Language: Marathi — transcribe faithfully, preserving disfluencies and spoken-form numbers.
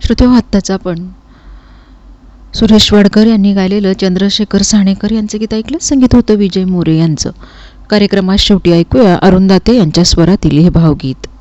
श्रोते हो, आत्ताच आपण सुरेश वाडकर यांनी गायलेलं चंद्रशेखर साणेकर यांचं गीत ऐकलं. संगीत होतं विजय मोरे यांचं. कार्यक्रमात शेवटी ऐकूया अरुण दाते यांच्या स्वरातील हे भावगीत.